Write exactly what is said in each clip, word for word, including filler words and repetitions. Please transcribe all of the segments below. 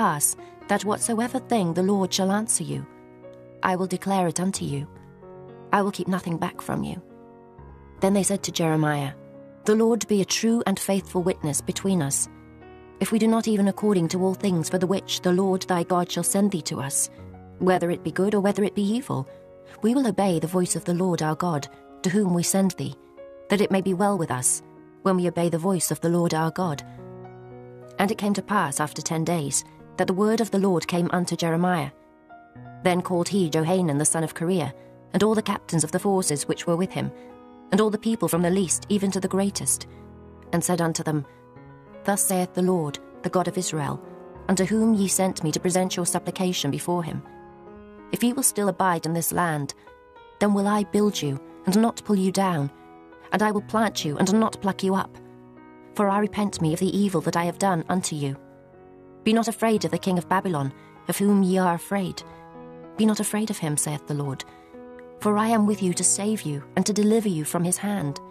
pass, that whatsoever thing the Lord shall answer you, I will declare it unto you. I will keep nothing back from you. Then they said to Jeremiah, The Lord be a true and faithful witness between us, if we do not even according to all things for the which the Lord thy God shall send thee to us, whether it be good or whether it be evil, we will obey the voice of the Lord our God, to whom we send thee, that it may be well with us, when we obey the voice of the Lord our God. And it came to pass after ten days, that the word of the Lord came unto Jeremiah. Then called he Johanan the son of Kareah, and all the captains of the forces which were with him, and all the people from the least even to the greatest, and said unto them, Thus saith the Lord, the God of Israel, unto whom ye sent me to present your supplication before him. If ye will still abide in this land, then will I build you, and not pull you down, and I will plant you, and not pluck you up. For I repent me of the evil that I have done unto you. Be not afraid of the king of Babylon, of whom ye are afraid. Be not afraid of him, saith the Lord. For I am with you to save you, and to deliver you from his hand.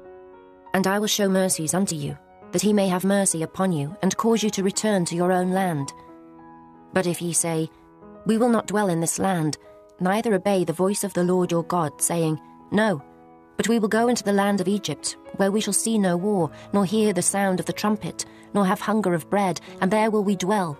And I will show mercies unto you, that he may have mercy upon you, and cause you to return to your own land. But if ye say, We will not dwell in this land, neither obey the voice of the Lord your God, saying, No, but we will go into the land of Egypt, where we shall see no war, nor hear the sound of the trumpet, nor have hunger of bread, and there will we dwell.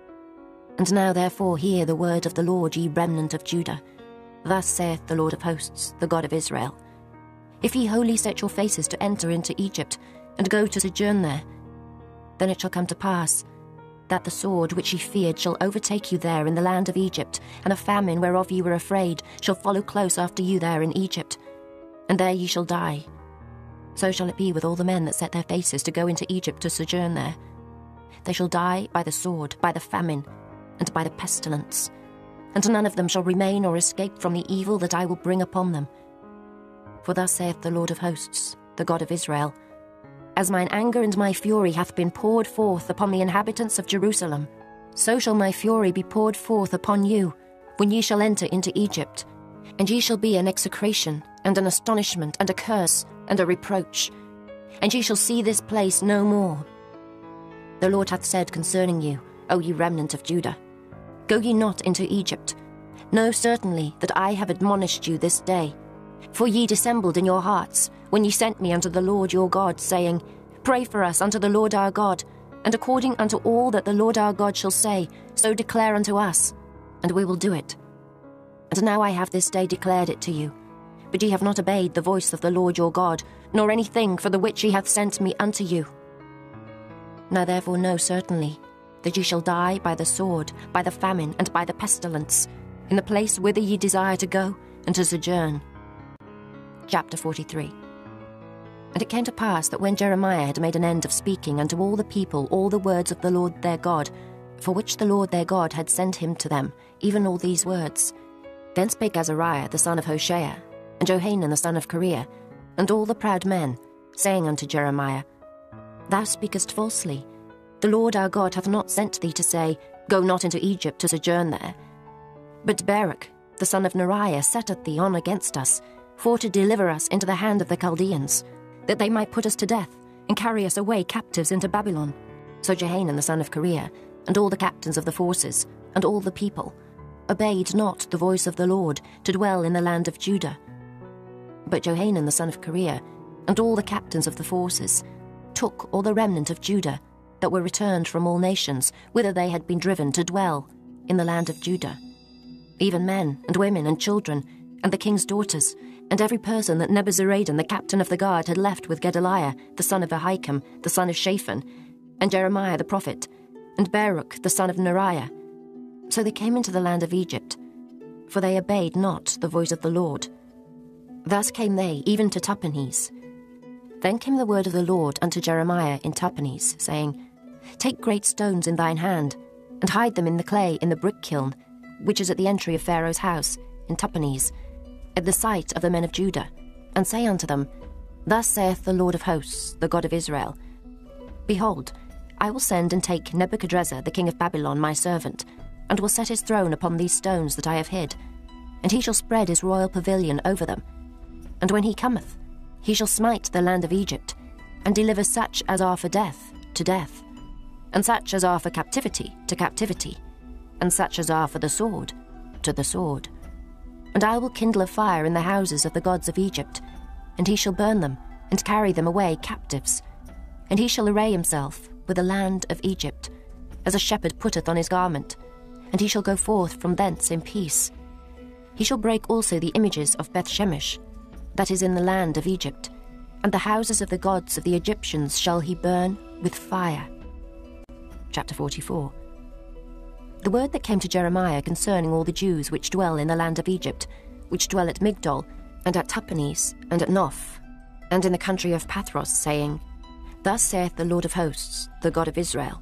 And now therefore hear the word of the Lord, ye remnant of Judah. Thus saith the Lord of hosts, the God of Israel. If ye wholly set your faces to enter into Egypt, and go to sojourn there, then it shall come to pass, that the sword which ye feared shall overtake you there in the land of Egypt, and a famine whereof ye were afraid shall follow close after you there in Egypt, and there ye shall die. So shall it be with all the men that set their faces to go into Egypt to sojourn there. They shall die by the sword, by the famine, and by the pestilence, and none of them shall remain or escape from the evil that I will bring upon them. For thus saith the Lord of hosts, the God of Israel, As mine anger and my fury hath been poured forth upon the inhabitants of Jerusalem, so shall my fury be poured forth upon you, when ye shall enter into Egypt, and ye shall be an execration, and an astonishment, and a curse, and a reproach, and ye shall see this place no more. The Lord hath said concerning you, O ye remnant of Judah, Go ye not into Egypt. Know certainly that I have admonished you this day. For ye dissembled in your hearts, when ye sent me unto the Lord your God, saying, Pray for us unto the Lord our God, and according unto all that the Lord our God shall say, so declare unto us, and we will do it. And now I have this day declared it to you, but ye have not obeyed the voice of the Lord your God, nor anything for the which he hath sent me unto you. Now therefore know certainly that ye shall die by the sword, by the famine, and by the pestilence, in the place whither ye desire to go, and to sojourn. Chapter forty-three. And it came to pass that when Jeremiah had made an end of speaking unto all the people all the words of the Lord their God, for which the Lord their God had sent him to them, even all these words, then spake Azariah the son of Hoshea, and Johanan the son of Kareah, and all the proud men, saying unto Jeremiah, Thou speakest falsely. The Lord our God hath not sent thee to say, Go not into Egypt to sojourn there. But Baruch the son of Neriah setteth thee on against us, for to deliver us into the hand of the Chaldeans, that they might put us to death, and carry us away captives into Babylon. So Johanan the son of Kareah, and all the captains of the forces, and all the people, obeyed not the voice of the Lord, to dwell in the land of Judah. But Johanan the son of Kareah, and all the captains of the forces, took all the remnant of Judah, that were returned from all nations, whither they had been driven to dwell, in the land of Judah, even men, and women, and children, and the king's daughters, and every person that Nebuzaradan the captain of the guard had left with Gedaliah the son of Ahikam, the son of Shaphan, and Jeremiah the prophet, and Baruch the son of Neriah. So they came into the land of Egypt, for they obeyed not the voice of the Lord. Thus came they even to Tahpanhes. Then came the word of the Lord unto Jeremiah in Tahpanhes, saying, Take great stones in thine hand, and hide them in the clay in the brick kiln, which is at the entry of Pharaoh's house, in Tahpanhes, at the sight of the men of Judah, and say unto them, Thus saith the Lord of hosts, the God of Israel, Behold, I will send and take Nebuchadrezzar the king of Babylon my servant, and will set his throne upon these stones that I have hid, and he shall spread his royal pavilion over them. And when he cometh, he shall smite the land of Egypt, and deliver such as are for death to death, and such as are for captivity to captivity, and such as are for the sword to the sword. And I will kindle a fire in the houses of the gods of Egypt, and he shall burn them, and carry them away captives. And he shall array himself with the land of Egypt, as a shepherd putteth on his garment, and he shall go forth from thence in peace. He shall break also the images of Bethshemesh, that is in the land of Egypt, and the houses of the gods of the Egyptians shall he burn with fire. Chapter forty-four. The word that came to Jeremiah concerning all the Jews which dwell in the land of Egypt, which dwell at Migdol, and at Tahpanhes, and at Noph, and in the country of Pathros, saying, Thus saith the Lord of hosts, the God of Israel,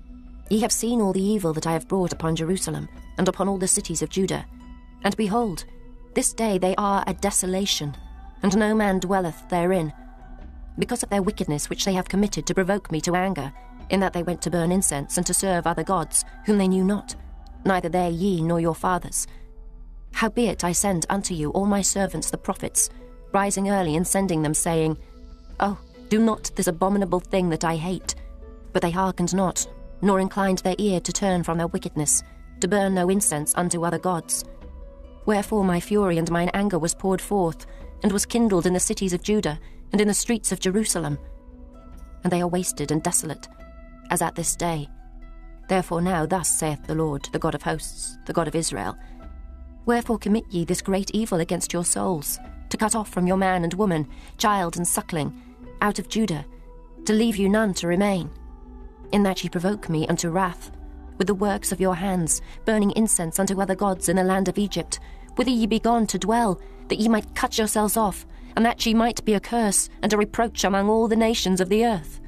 Ye have seen all the evil that I have brought upon Jerusalem, and upon all the cities of Judah. And behold, this day they are a desolation, and no man dwelleth therein, because of their wickedness which they have committed to provoke me to anger, in that they went to burn incense and to serve other gods, whom they knew not, neither they ye nor your fathers. Howbeit I send unto you all my servants the prophets, rising early and sending them, saying, Oh, do not this abominable thing that I hate. But they hearkened not, nor inclined their ear to turn from their wickedness, to burn no incense unto other gods. Wherefore my fury and mine anger was poured forth, and was kindled in the cities of Judah, and in the streets of Jerusalem. And they are wasted and desolate, as at this day. Therefore now thus saith the Lord, the God of hosts, the God of Israel, Wherefore commit ye this great evil against your souls, to cut off from your man and woman, child and suckling, out of Judah, to leave you none to remain? In that ye provoke me unto wrath, with the works of your hands, burning incense unto other gods in the land of Egypt, whither ye be gone to dwell, that ye might cut yourselves off, and that ye might be a curse and a reproach among all the nations of the earth.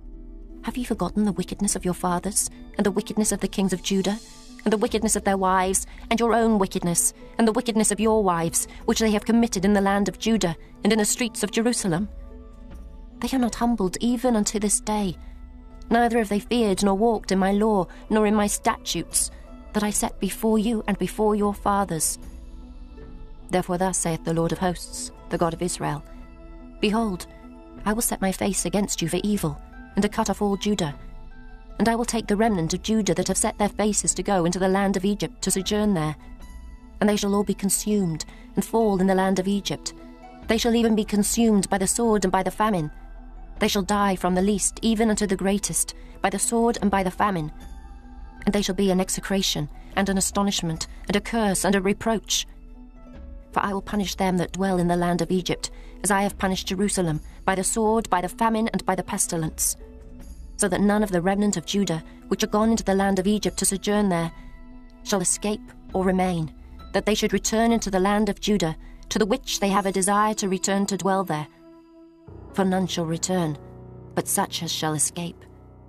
Have ye forgotten the wickedness of your fathers, and the wickedness of the kings of Judah, and the wickedness of their wives, and your own wickedness, and the wickedness of your wives, which they have committed in the land of Judah, and in the streets of Jerusalem? They are not humbled even unto this day, neither have they feared nor walked in my law, nor in my statutes, that I set before you and before your fathers. Therefore thus saith the Lord of hosts, the God of Israel, Behold, I will set my face against you for evil, and to cut off all Judah. And I will take the remnant of Judah that have set their faces to go into the land of Egypt to sojourn there. And they shall all be consumed, and fall in the land of Egypt. They shall even be consumed by the sword and by the famine. They shall die from the least even unto the greatest, by the sword and by the famine. And they shall be an execration, and an astonishment, and a curse, and a reproach. For I will punish them that dwell in the land of Egypt, as I have punished Jerusalem, by the sword, by the famine, and by the pestilence. So that none of the remnant of Judah, which are gone into the land of Egypt to sojourn there, shall escape or remain, that they should return into the land of Judah, to the which they have a desire to return to dwell there. For none shall return, but such as shall escape.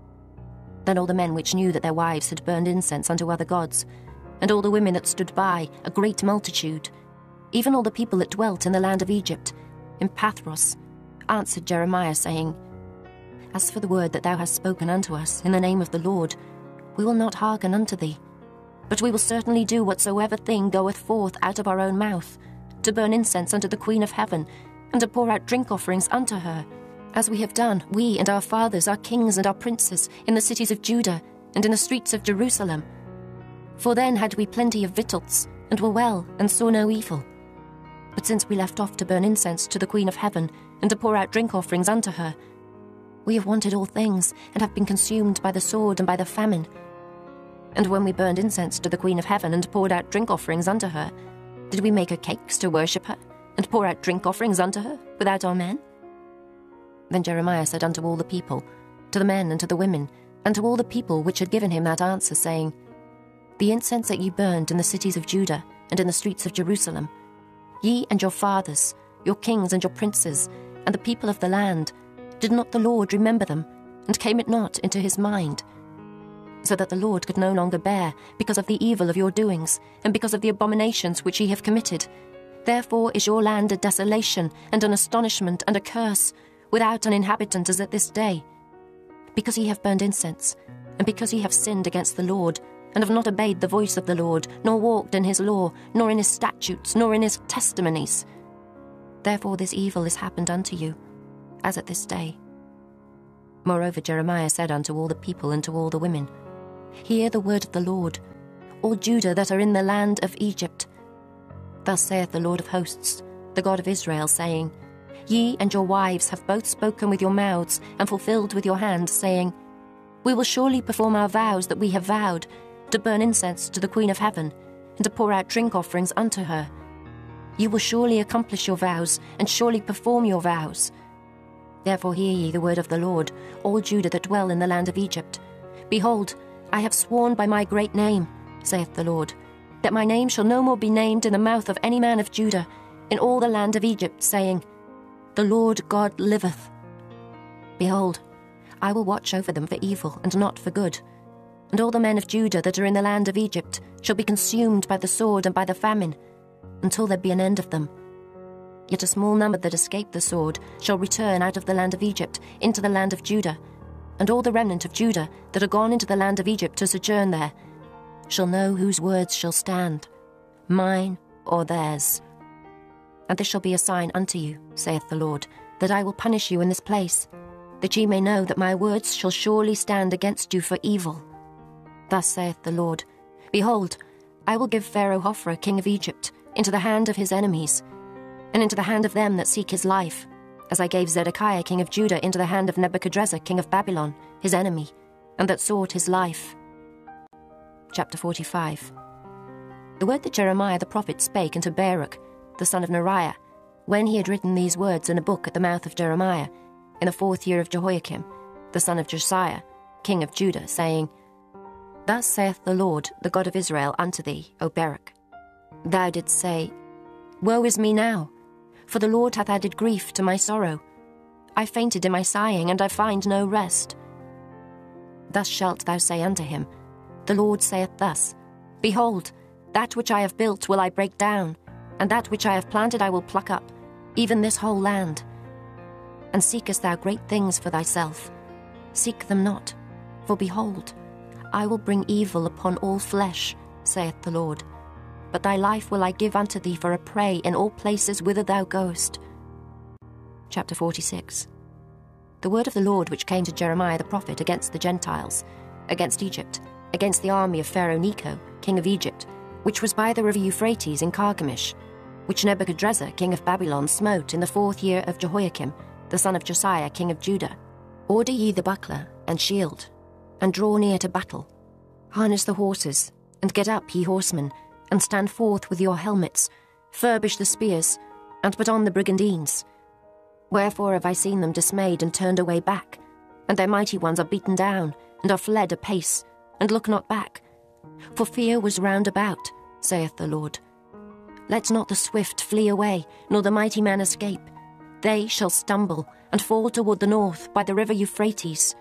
Then all the men which knew that their wives had burned incense unto other gods, and all the women that stood by, a great multitude, even all the people that dwelt in the land of Egypt, in Pathros, answered Jeremiah, saying, As for the word that thou hast spoken unto us in the name of the Lord, we will not hearken unto thee, but we will certainly do whatsoever thing goeth forth out of our own mouth, to burn incense unto the Queen of heaven, and to pour out drink offerings unto her, as we have done, we and our fathers, our kings and our princes, in the cities of Judah, and in the streets of Jerusalem. For then had we plenty of victuals, and were well, and saw no evil. But since we left off to burn incense to the Queen of heaven, and to pour out drink offerings unto her, we have wanted all things, and have been consumed by the sword and by the famine. And when we burned incense to the Queen of heaven, and poured out drink offerings unto her, did we make her cakes to worship her, and pour out drink offerings unto her, without our men? Then Jeremiah said unto all the people, to the men and to the women, and to all the people which had given him that answer, saying, The incense that ye burned in the cities of Judah, and in the streets of Jerusalem, ye and your fathers, your kings and your princes, and the people of the land, did not the Lord remember them, and came it not into his mind? So that the Lord could no longer bear, because of the evil of your doings, and because of the abominations which ye have committed. Therefore is your land a desolation, and an astonishment, and a curse, without an inhabitant as at this day. Because ye have burned incense, and because ye have sinned against the Lord, and have not obeyed the voice of the Lord, nor walked in his law, nor in his statutes, nor in his testimonies. Therefore this evil is happened unto you, as at this day. Moreover, Jeremiah said unto all the people and to all the women, Hear the word of the Lord, all Judah that are in the land of Egypt. Thus saith the Lord of hosts, the God of Israel, saying, Ye and your wives have both spoken with your mouths and fulfilled with your hands, saying, We will surely perform our vows that we have vowed, to burn incense to the Queen of Heaven, and to pour out drink offerings unto her. You will surely accomplish your vows, and surely perform your vows. Therefore hear ye the word of the Lord, all Judah that dwell in the land of Egypt. Behold, I have sworn by my great name, saith the Lord, that my name shall no more be named in the mouth of any man of Judah, in all the land of Egypt, saying, The Lord God liveth. Behold, I will watch over them for evil, and not for good. And all the men of Judah that are in the land of Egypt shall be consumed by the sword and by the famine, until there be an end of them. Yet a small number that escape the sword shall return out of the land of Egypt into the land of Judah, and all the remnant of Judah that are gone into the land of Egypt to sojourn there shall know whose words shall stand, mine or theirs. And this shall be a sign unto you, saith the Lord, that I will punish you in this place, that ye may know that my words shall surely stand against you for evil. Thus saith the Lord, Behold, I will give Pharaoh Hophra, king of Egypt, into the hand of his enemies, and into the hand of them that seek his life, as I gave Zedekiah, king of Judah, into the hand of Nebuchadrezzar, king of Babylon, his enemy, and that sought his life. Chapter forty-five. The word that Jeremiah the prophet spake unto Baruch, the son of Neriah, when he had written these words in a book at the mouth of Jeremiah, in the fourth year of Jehoiakim, the son of Josiah, king of Judah, saying, Thus saith the Lord, the God of Israel, unto thee, O Baruch. Thou didst say, Woe is me now, for the Lord hath added grief to my sorrow. I fainted in my sighing, and I find no rest. Thus shalt thou say unto him, The Lord saith thus, Behold, that which I have built will I break down, and that which I have planted I will pluck up, even this whole land. And seekest thou great things for thyself? Seek them not, for behold, I will bring evil upon all flesh, saith the Lord. But thy life will I give unto thee for a prey in all places whither thou goest. Chapter forty-six. The word of the Lord which came to Jeremiah the prophet against the Gentiles, against Egypt, against the army of Pharaoh Necho, king of Egypt, which was by the river Euphrates in Carchemish, which Nebuchadrezzar, king of Babylon, smote in the fourth year of Jehoiakim, the son of Josiah, king of Judah. Order ye the buckler and shield, and draw near to battle. Harness the horses, and get up, ye horsemen, and stand forth with your helmets, furbish the spears, and put on the brigandines. Wherefore have I seen them dismayed and turned away back, and their mighty ones are beaten down, and are fled apace, and look not back. For fear was round about, saith the Lord. Let not the swift flee away, nor the mighty man escape. They shall stumble, and fall toward the north by the river Euphrates.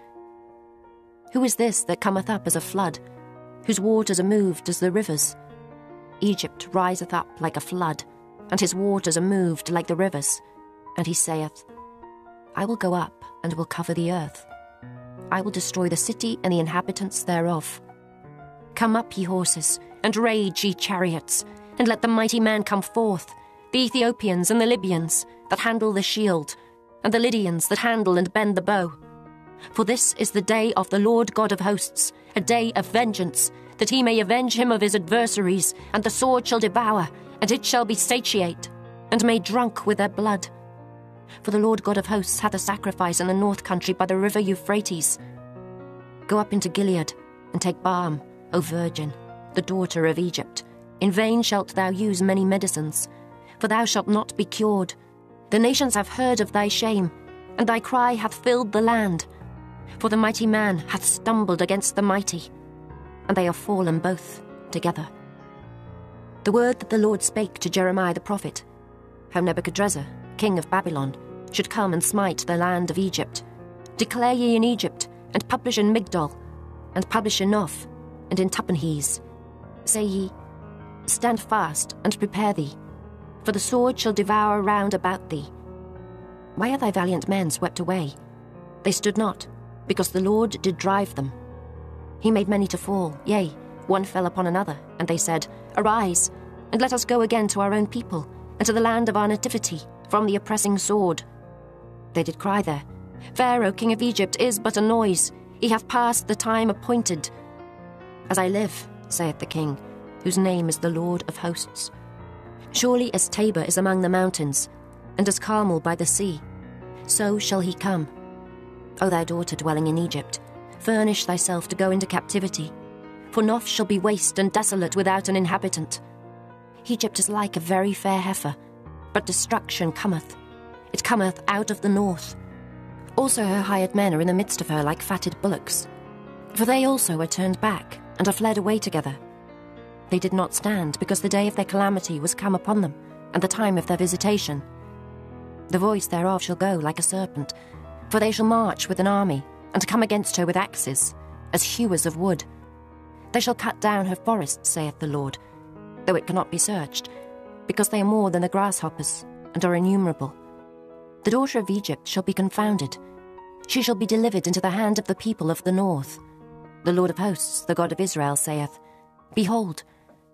Who is this that cometh up as a flood, whose waters are moved as the rivers? Egypt riseth up like a flood, and his waters are moved like the rivers. And he saith, I will go up, and will cover the earth. I will destroy the city and the inhabitants thereof. Come up, ye horses, and rage, ye chariots, and let the mighty man come forth, the Ethiopians and the Libyans that handle the shield, and the Lydians that handle and bend the bow. For this is the day of the Lord God of hosts, a day of vengeance, that he may avenge him of his adversaries, and the sword shall devour, and it shall be satiate, and made drunk with their blood. For the Lord God of hosts hath a sacrifice in the north country by the river Euphrates. Go up into Gilead, and take balm, O virgin, the daughter of Egypt. In vain shalt thou use many medicines, for thou shalt not be cured. The nations have heard of thy shame, and thy cry hath filled the land. For the mighty man hath stumbled against the mighty, and they are fallen both together. The word that the Lord spake to Jeremiah the prophet, how Nebuchadrezzar, king of Babylon, should come and smite the land of Egypt. Declare ye in Egypt, and publish in Migdol, and publish in Noph, and in Tahpanhes. Say ye, Stand fast, and prepare thee, for the sword shall devour round about thee. Why are thy valiant men swept away? They stood not, because the Lord did drive them. He made many to fall, yea, one fell upon another, and they said, Arise, and let us go again to our own people, and to the land of our nativity, from the oppressing sword. They did cry there, Pharaoh, king of Egypt, is but a noise. He hath passed the time appointed. As I live, saith the king, whose name is the Lord of hosts, surely as Tabor is among the mountains, and as Carmel by the sea, so shall he come. O thou daughter dwelling in Egypt, furnish thyself to go into captivity, for Noph shall be waste and desolate without an inhabitant. Egypt is like a very fair heifer, but destruction cometh. It cometh out of the north. Also her hired men are in the midst of her like fatted bullocks. For they also are turned back, and are fled away together. They did not stand, because the day of their calamity was come upon them, and the time of their visitation. The voice thereof shall go like a serpent, for they shall march with an army, and come against her with axes, as hewers of wood. They shall cut down her forests, saith the Lord, though it cannot be searched, because they are more than the grasshoppers, and are innumerable. The daughter of Egypt shall be confounded. She shall be delivered into the hand of the people of the north. The Lord of hosts, the God of Israel, saith, Behold,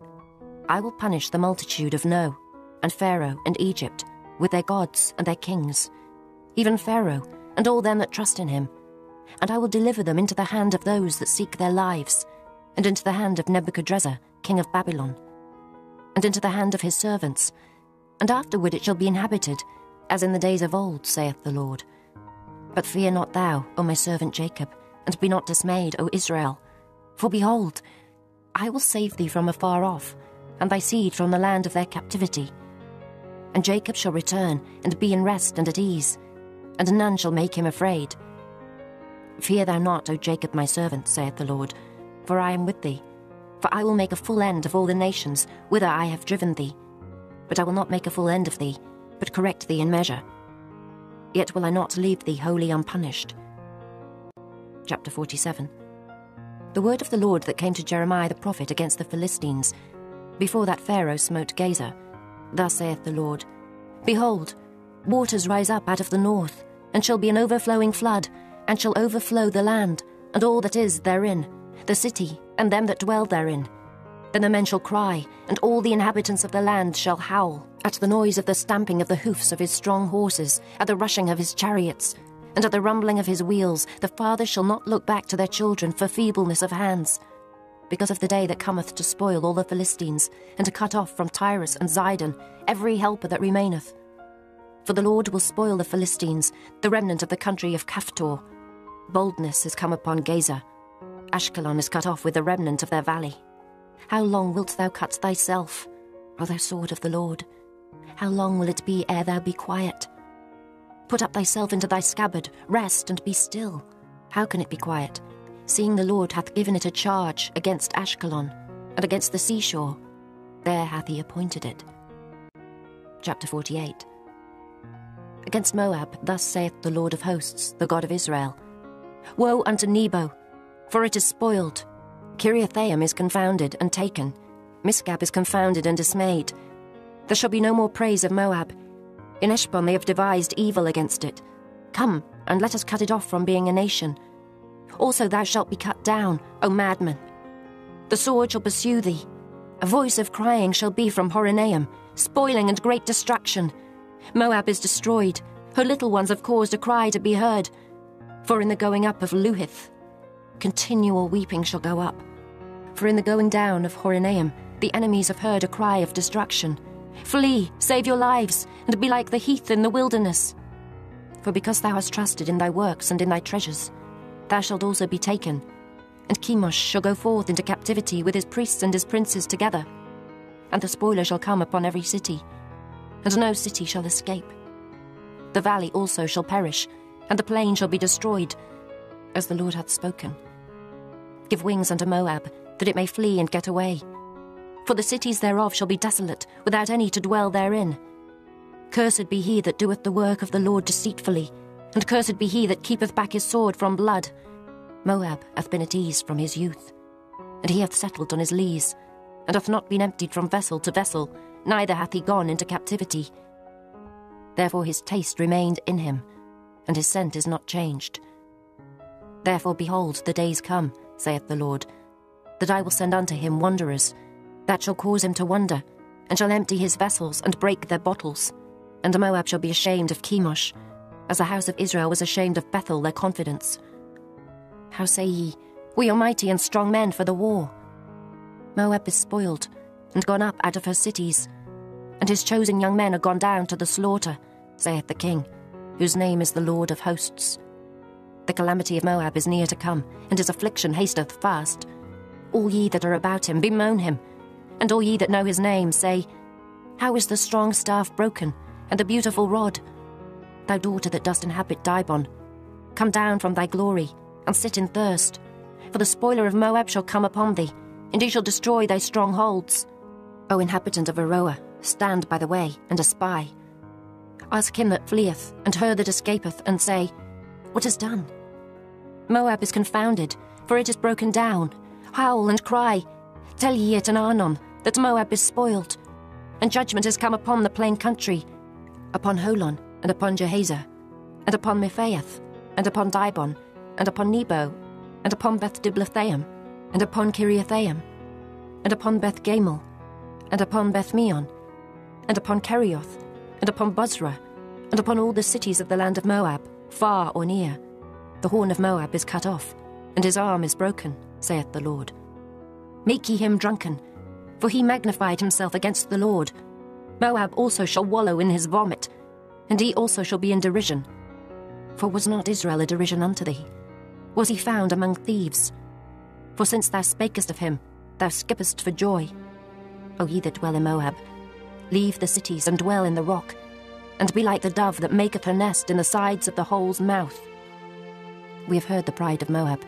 I will punish the multitude of No, and Pharaoh, and Egypt, with their gods and their kings, even Pharaoh, and all them that trust in him. And I will deliver them into the hand of those that seek their lives, and into the hand of Nebuchadrezzar, king of Babylon, and into the hand of his servants, and afterward it shall be inhabited, as in the days of old, saith the Lord. But fear not thou, O my servant Jacob, and be not dismayed, O Israel. For behold, I will save thee from afar off, and thy seed from the land of their captivity. And Jacob shall return, and be in rest and at ease, and none shall make him afraid. Fear thou not, O Jacob my servant, saith the Lord, for I am with thee. For I will make a full end of all the nations whither I have driven thee. But I will not make a full end of thee, but correct thee in measure. Yet will I not leave thee wholly unpunished. Chapter forty-seven. The word of the Lord that came to Jeremiah the prophet against the Philistines, before that Pharaoh smote Gaza. Thus saith the Lord, Behold, waters rise up out of the north, and shall be an overflowing flood, and shall overflow the land, and all that is therein, the city, and them that dwell therein. Then the men shall cry, and all the inhabitants of the land shall howl, at the noise of the stamping of the hoofs of his strong horses, at the rushing of his chariots, and at the rumbling of his wheels. The fathers shall not look back to their children for feebleness of hands, because of the day that cometh to spoil all the Philistines, and to cut off from Tyrus and Zidon every helper that remaineth. For the Lord will spoil the Philistines, the remnant of the country of Caphtor. Boldness is come upon Gaza. Ashkelon is cut off with the remnant of their valley. How long wilt thou cut thyself, O thou sword of the Lord? How long will it be ere thou be quiet? Put up thyself into thy scabbard, rest and be still. How can it be quiet, seeing the Lord hath given it a charge against Ashkelon, and against the seashore? There hath he appointed it. Chapter forty-eight. Against Moab thus saith the Lord of hosts, the God of Israel, Woe unto Nebo, for it is spoiled. Kiriathaim is confounded and taken. Misgab is confounded and dismayed. There shall be no more praise of Moab. In Heshbon they have devised evil against it. Come, and let us cut it off from being a nation. Also thou shalt be cut down, O madman. The sword shall pursue thee. A voice of crying shall be from Horonaim, spoiling and great destruction. Moab is destroyed. Her little ones have caused a cry to be heard. For in the going up of Luhith, continual weeping shall go up. For in the going down of Horonaim, the enemies have heard a cry of destruction. Flee, save your lives, and be like the heath in the wilderness. For because thou hast trusted in thy works and in thy treasures, thou shalt also be taken. And Chemosh shall go forth into captivity with his priests and his princes together. And the spoiler shall come upon every city, and no city shall escape. The valley also shall perish, and the plain shall be destroyed, as the Lord hath spoken. Give wings unto Moab, that it may flee and get away. For the cities thereof shall be desolate, without any to dwell therein. Cursed be he that doeth the work of the Lord deceitfully, and cursed be he that keepeth back his sword from blood. Moab hath been at ease from his youth, and he hath settled on his lees, and hath not been emptied from vessel to vessel, neither hath he gone into captivity. Therefore his taste remained in him, and his scent is not changed. Therefore, behold, the days come, saith the Lord, that I will send unto him wanderers, that shall cause him to wonder, and shall empty his vessels and break their bottles. And Moab shall be ashamed of Chemosh, as the house of Israel was ashamed of Bethel, their confidence. How say ye, we are mighty and strong men for the war? Moab is spoiled, and gone up out of her cities, and his chosen young men are gone down to the slaughter, saith the King, whose name is the Lord of hosts. The calamity of Moab is near to come, and his affliction hasteth fast. All ye that are about him, bemoan him, and all ye that know his name, say, How is the strong staff broken, and the beautiful rod? Thou daughter that dost inhabit Dibon, come down from thy glory, and sit in thirst. For the spoiler of Moab shall come upon thee, and he shall destroy thy strongholds. O inhabitant of Aroah, stand by the way, and espy. Ask him that fleeth, and her that escapeth, and say, What is done? Moab is confounded, for it is broken down. Howl and cry, tell ye it in Arnon, that Moab is spoiled. And judgment is come upon the plain country, upon Holon, and upon Jehazer, and upon Mephaeth, and upon Dibon, and upon Nebo, and upon Beth Diblathaim, and upon Kiriathaim, and upon Beth Gamel, and upon Beth Meon, and upon Kerioth, and upon Bozrah, and upon all the cities of the land of Moab, far or near. The horn of Moab is cut off, and his arm is broken, saith the Lord. Make ye him drunken, for he magnified himself against the Lord. Moab also shall wallow in his vomit, and he also shall be in derision. For was not Israel a derision unto thee? Was he found among thieves? For since thou spakest of him, thou skippest for joy. O ye that dwell in Moab, leave the cities and dwell in the rock, and be like the dove that maketh her nest in the sides of the hole's mouth. We have heard the pride of Moab.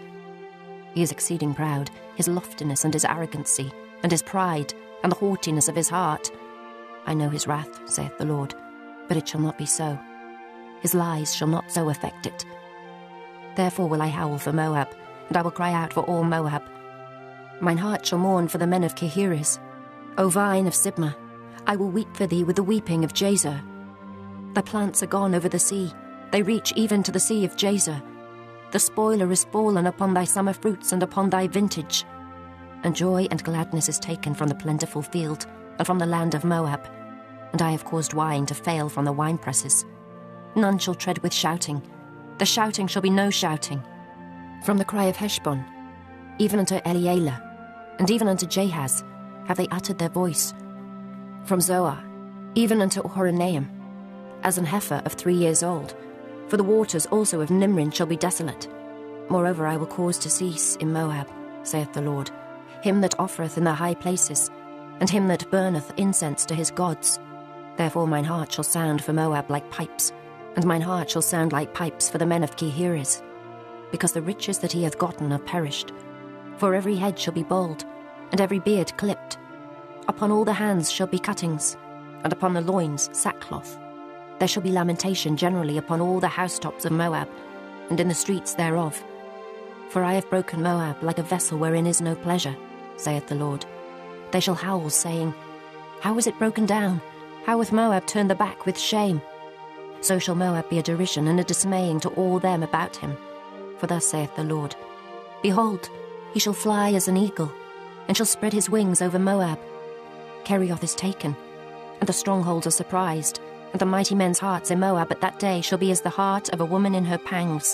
He is exceeding proud, his loftiness and his arrogancy, and his pride, and the haughtiness of his heart. I know his wrath, saith the Lord, but it shall not be so. His lies shall not so affect it. Therefore will I howl for Moab, and I will cry out for all Moab. Mine heart shall mourn for the men of Kehires. O vine of Sibmah, I will weep for thee with the weeping of Jazer. Thy plants are gone over the sea, they reach even to the sea of Jazer. The spoiler is fallen upon thy summer fruits and upon thy vintage. And joy and gladness is taken from the plentiful field, and from the land of Moab. And I have caused wine to fail from the winepresses. None shall tread with shouting, the shouting shall be no shouting. From the cry of Heshbon, even unto Elealeh, and even unto Jahaz, have they uttered their voice. From Zoar, even unto Horonaim, as an heifer of three years old. For the waters also of Nimrin shall be desolate. Moreover, I will cause to cease in Moab, saith the Lord, him that offereth in the high places, and him that burneth incense to his gods. Therefore mine heart shall sound for Moab like pipes, and mine heart shall sound like pipes for the men of Kehires, because the riches that he hath gotten are perished. For every head shall be bald, and every beard clipped. Upon all the hands shall be cuttings, and upon the loins sackcloth. There shall be lamentation generally upon all the housetops of Moab, and in the streets thereof. For I have broken Moab like a vessel wherein is no pleasure, saith the Lord. They shall howl, saying, How is it broken down? How hath Moab turned the back with shame? So shall Moab be a derision and a dismaying to all them about him. For thus saith the Lord, Behold, he shall fly as an eagle, and shall spread his wings over Moab. Kerioth is taken, and the strongholds are surprised, and the mighty men's hearts in Moab at that day shall be as the heart of a woman in her pangs.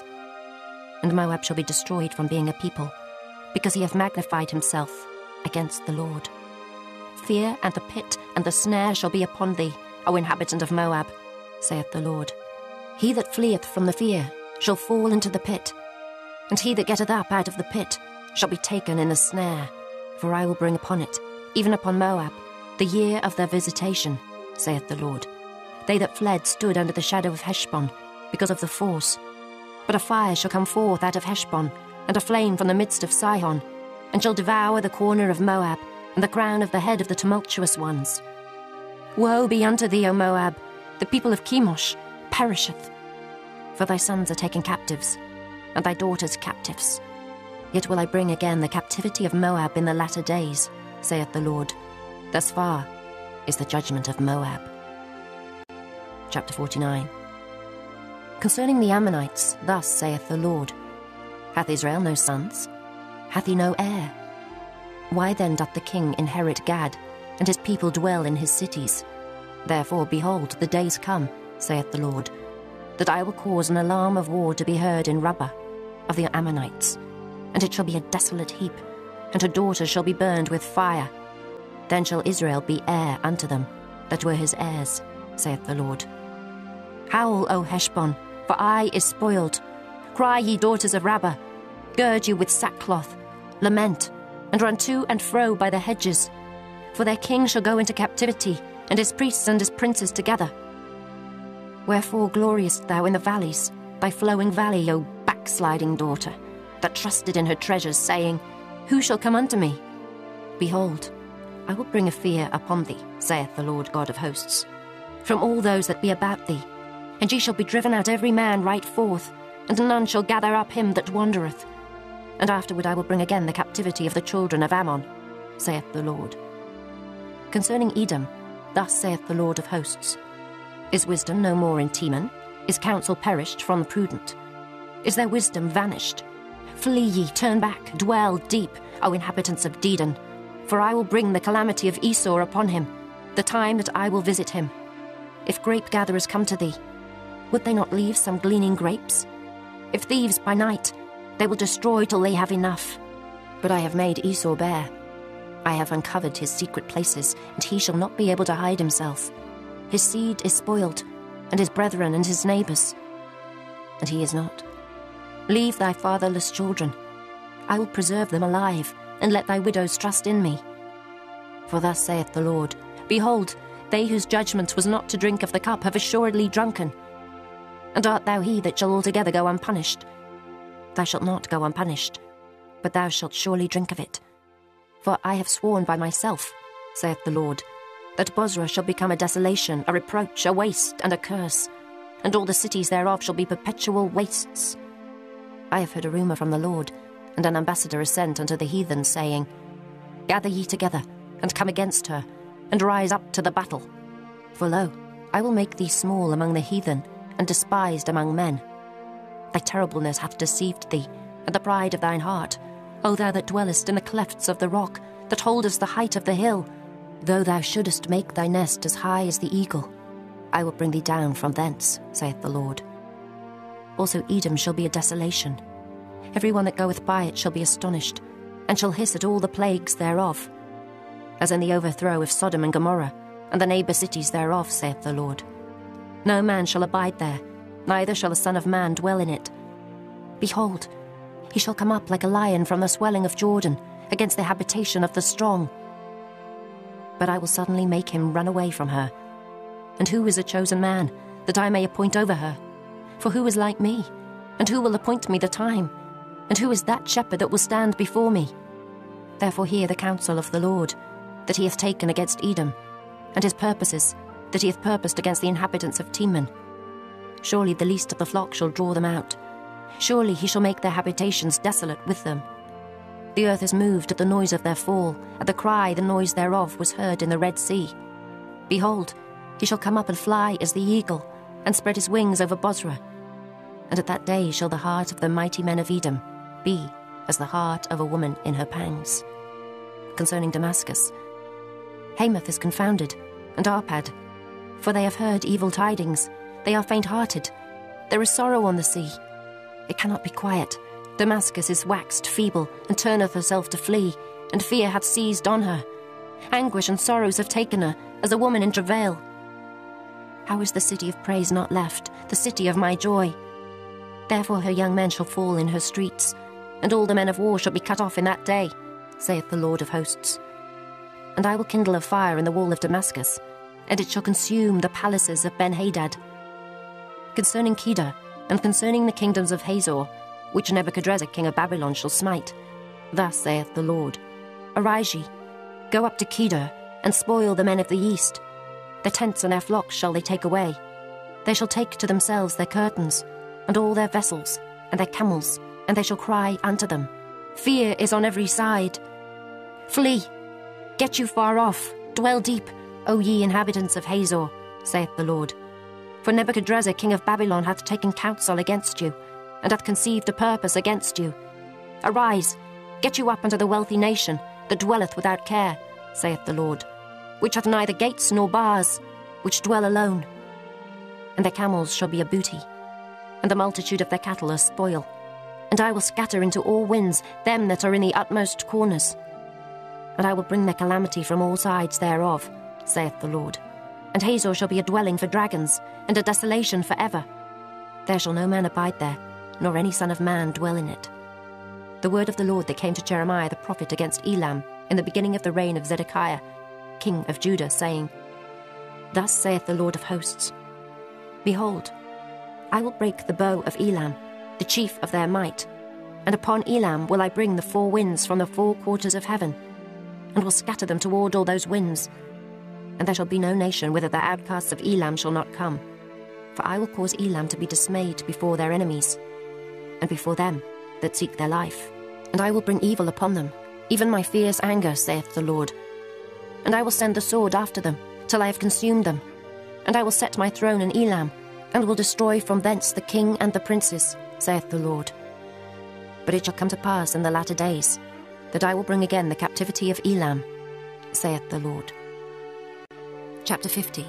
And Moab shall be destroyed from being a people, because he hath magnified himself against the Lord. Fear and the pit and the snare shall be upon thee, O inhabitant of Moab, saith the Lord. He that fleeth from the fear shall fall into the pit, and he that getteth up out of the pit shall be taken in the snare. For I will bring upon it, even upon Moab, the year of their visitation, saith the Lord. They that fled stood under the shadow of Heshbon, because of the force. But a fire shall come forth out of Heshbon, and a flame from the midst of Sihon, and shall devour the corner of Moab, and the crown of the head of the tumultuous ones. Woe be unto thee, O Moab! The people of Chemosh perisheth. For thy sons are taken captives, and thy daughters captives. Yet will I bring again the captivity of Moab in the latter days, saith the Lord. Thus far is the judgment of Moab. Chapter forty-nine. Concerning the Ammonites, thus saith the Lord, Hath Israel no sons? Hath he no heir? Why then doth the king inherit Gad, and his people dwell in his cities? Therefore, behold, the days come, saith the Lord, that I will cause an alarm of war to be heard in Rabbah of the Ammonites, and it shall be a desolate heap, and her daughters shall be burned with fire. Then shall Israel be heir unto them, that were his heirs, saith the Lord. Howl, O Heshbon, for Ai is spoiled. Cry, ye daughters of Rabbah, gird you with sackcloth, lament, and run to and fro by the hedges, for their king shall go into captivity, and his priests and his princes together. Wherefore gloriest thou in the valleys, thy flowing valley, O backsliding daughter, that trusted in her treasures, saying, Who shall come unto me? Behold, I will bring a fear upon thee, saith the Lord God of hosts, from all those that be about thee, and ye shall be driven out every man right forth, and none shall gather up him that wandereth. And afterward I will bring again the captivity of the children of Ammon, saith the Lord. Concerning Edom, thus saith the Lord of hosts, Is wisdom no more in Teman? Is counsel perished from the prudent? Is their wisdom vanished? Flee ye, turn back, dwell deep, O inhabitants of Dedan, for I will bring the calamity of Esau upon him, the time that I will visit him. If grape-gatherers come to thee, would they not leave some gleaning grapes? If thieves by night, they will destroy till they have enough. But I have made Esau bare. I have uncovered his secret places, and he shall not be able to hide himself. His seed is spoiled, and his brethren and his neighbours. And he is not. Leave thy fatherless children. I will preserve them alive, and let thy widows trust in me. For thus saith the Lord, Behold, they whose judgment was not to drink of the cup have assuredly drunken. And art thou he that shall altogether go unpunished? Thou shalt not go unpunished, but thou shalt surely drink of it. For I have sworn by myself, saith the Lord, that Bozrah shall become a desolation, a reproach, a waste, and a curse, and all the cities thereof shall be perpetual wastes. I have heard a rumour from the Lord, and an ambassador is sent unto the heathen, saying, Gather ye together, and come against her, and rise up to the battle. For lo, I will make thee small among the heathen, and despised among men. Thy terribleness hath deceived thee, and the pride of thine heart, O thou that dwellest in the clefts of the rock, that holdest the height of the hill. Though thou shouldest make thy nest as high as the eagle, I will bring thee down from thence, saith the Lord. Also Edom shall be a desolation. Every one that goeth by it shall be astonished, and shall hiss at all the plagues thereof. As in the overthrow of Sodom and Gomorrah, and the neighbour cities thereof, saith the Lord. No man shall abide there, neither shall a son of man dwell in it. Behold, he shall come up like a lion from the swelling of Jordan, against the habitation of the strong. But I will suddenly make him run away from her. And who is a chosen man, that I may appoint over her? For who is like me? And who will appoint me the time? And who is that shepherd that will stand before me? Therefore hear the counsel of the Lord, that he hath taken against Edom, and his purposes, that he hath purposed against the inhabitants of Teman. Surely the least of the flock shall draw them out. Surely he shall make their habitations desolate with them. The earth is moved at the noise of their fall, at the cry the noise thereof was heard in the Red Sea. Behold, he shall come up and fly as the eagle, and spread his wings over Bozrah. And at that day shall the heart of the mighty men of Edom be as the heart of a woman in her pangs. Concerning Damascus, Hamath is confounded, and Arpad, for they have heard evil tidings. They are faint-hearted. There is sorrow on the sea. It cannot be quiet. Damascus is waxed feeble, and turneth herself to flee, and fear hath seized on her. Anguish and sorrows have taken her, as a woman in travail. How is the city of praise not left, the city of my joy? Therefore her young men shall fall in her streets, and all the men of war shall be cut off in that day, saith the Lord of hosts. And I will kindle a fire in the wall of Damascus, and it shall consume the palaces of Ben-Hadad. Concerning Kedar, and concerning the kingdoms of Hazor, which Nebuchadrezzar king of Babylon shall smite, thus saith the Lord, Arise ye, go up to Kedar, and spoil the men of the east. Their tents and their flocks shall they take away. They shall take to themselves their curtains, and all their vessels, and their camels, and they shall cry unto them, Fear is on every side. Flee, get you far off, dwell deep, O ye inhabitants of Hazor, saith the Lord. For Nebuchadrezzar king of Babylon hath taken counsel against you, and hath conceived a purpose against you. Arise, get you up unto the wealthy nation, that dwelleth without care, saith the Lord, which hath neither gates nor bars, which dwell alone. And their camels shall be a booty, and the multitude of their cattle as spoil. And I will scatter into all winds them that are in the utmost corners. And I will bring their calamity from all sides thereof, saith the Lord. And Hazor shall be a dwelling for dragons, and a desolation for ever. There shall no man abide there, nor any son of man dwell in it. The word of the Lord that came to Jeremiah the prophet against Elam in the beginning of the reign of Zedekiah, king of Judah, saying, Thus saith the Lord of hosts, Behold, I will break the bow of Elam, the chief of their might, and upon Elam will I bring the four winds from the four quarters of heaven, and will scatter them toward all those winds. And there shall be no nation whither the outcasts of Elam shall not come. For I will cause Elam to be dismayed before their enemies, and before them that seek their life. And I will bring evil upon them, even my fierce anger, saith the Lord. And I will send the sword after them, till I have consumed them. And I will set my throne in Elam, and will destroy from thence the king and the princes, saith the Lord. But it shall come to pass in the latter days, that I will bring again the captivity of Elam, saith the Lord. Chapter fifty.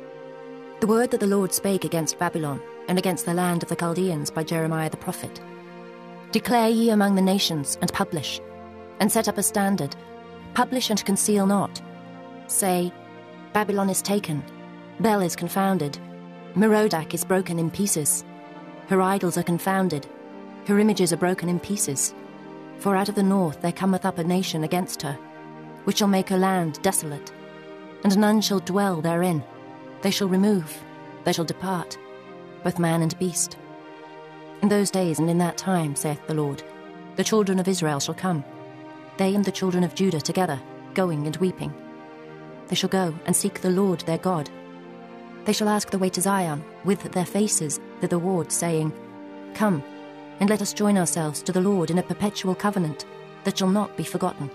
The word that the Lord spake against Babylon, and against the land of the Chaldeans by Jeremiah the prophet. Declare ye among the nations, and publish, and set up a standard, publish and conceal not. Say, Babylon is taken, Bel is confounded, Merodach is broken in pieces. Her idols are confounded, her images are broken in pieces. For out of the north there cometh up a nation against her, which shall make her land desolate, and none shall dwell therein. They shall remove, they shall depart, both man and beast. In those days and in that time, saith the Lord, the children of Israel shall come, they and the children of Judah together, going and weeping. They shall go and seek the Lord their God. They shall ask the way to Zion, with their faces thitherward, saying, Come, and let us join ourselves to the Lord in a perpetual covenant, that shall not be forgotten.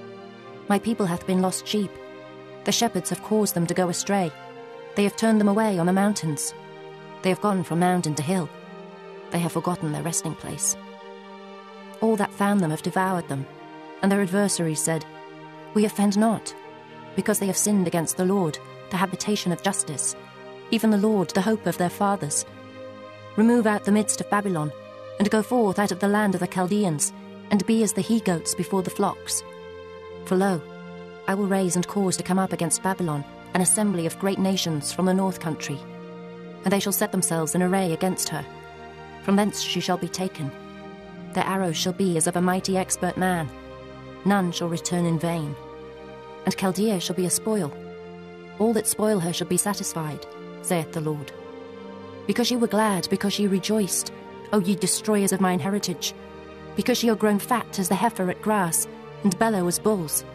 My people hath been lost sheep. The shepherds have caused them to go astray. They have turned them away on the mountains. They have gone from mountain to hill. They have forgotten their resting place. All that found them have devoured them, and their adversaries said, We offend not, because they have sinned against the Lord, the habitation of justice, even the Lord, the hope of their fathers. Remove out the midst of Babylon, and go forth out of the land of the Chaldeans, and be as the he-goats before the flocks. For lo, I will raise and cause to come up against Babylon an assembly of great nations from the north country, and they shall set themselves in array against her. From thence she shall be taken. Their arrows shall be as of a mighty expert man. None shall return in vain. And Chaldea shall be a spoil. All that spoil her shall be satisfied, saith the Lord. Because ye were glad, because ye rejoiced, O ye destroyers of mine heritage, because ye are grown fat as the heifer at grass, and bellow as bulls.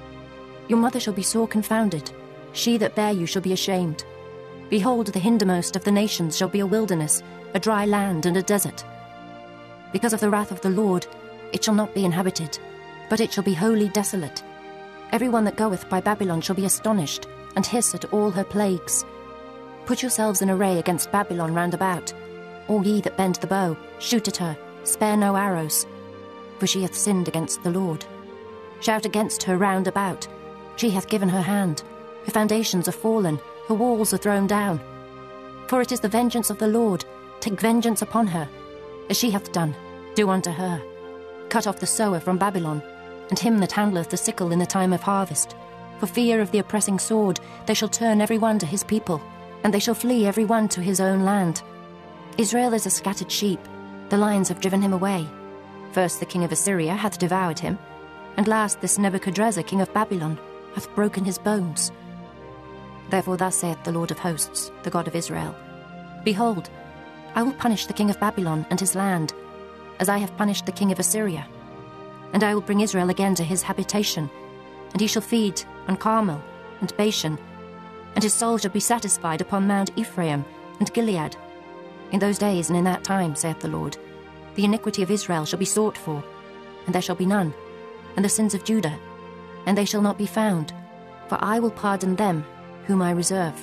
Your mother shall be sore confounded, she that bare you shall be ashamed. Behold, the hindermost of the nations shall be a wilderness, a dry land and a desert. Because of the wrath of the Lord, it shall not be inhabited, but it shall be wholly desolate. Every one that goeth by Babylon shall be astonished, and hiss at all her plagues. Put yourselves in array against Babylon round about. All ye that bend the bow, shoot at her, spare no arrows. For she hath sinned against the Lord. Shout against her round about. She hath given her hand. Her foundations are fallen, her walls are thrown down. For it is the vengeance of the Lord. Take vengeance upon her. As she hath done, do unto her. Cut off the sower from Babylon, and him that handleth the sickle in the time of harvest. For fear of the oppressing sword, they shall turn every one to his people, and they shall flee every one to his own land. Israel is a scattered sheep, the lions have driven him away. First the king of Assyria hath devoured him, and last this Nebuchadrezzar king of Babylon hath broken his bones. Therefore thus saith the Lord of hosts, the God of Israel, Behold, I will punish the king of Babylon and his land, as I have punished the king of Assyria. And I will bring Israel again to his habitation, and he shall feed on Carmel and Bashan, and his soul shall be satisfied upon Mount Ephraim and Gilead. In those days and in that time, saith the Lord, the iniquity of Israel shall be sought for, and there shall be none, and the sins of Judah, and they shall not be found, for I will pardon them whom I reserve.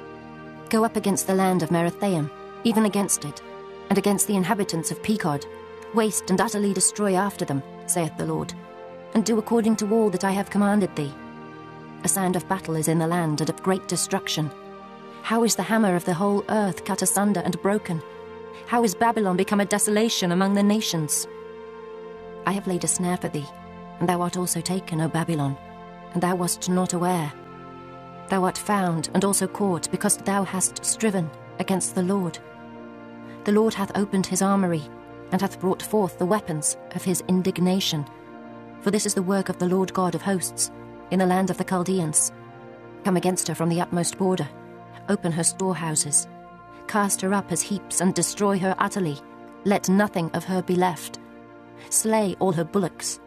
Go up against the land of Merathaim, even against it, and against the inhabitants of Pekod, waste and utterly destroy after them, saith the Lord, and do according to all that I have commanded thee. A sound of battle is in the land, and of great destruction. How is the hammer of the whole earth cut asunder and broken? How is Babylon become a desolation among the nations? I have laid a snare for thee, and thou art also taken, O Babylon, and thou wast not aware. Thou art found and also caught, because thou hast striven against the Lord. The Lord hath opened his armoury, and hath brought forth the weapons of his indignation. For this is the work of the Lord God of hosts, in the land of the Chaldeans. Come against her from the utmost border, open her storehouses, cast her up as heaps, and destroy her utterly. Let nothing of her be left. Slay all her bullocks,